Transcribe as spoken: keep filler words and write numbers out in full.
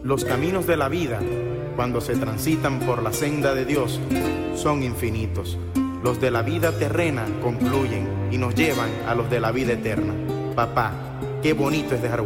Los caminos de la vida, cuando se transitan por la senda de Dios, son infinitos. Los de la vida terrena concluyen y nos llevan a los de la vida eterna. Papá, qué bonito es dejar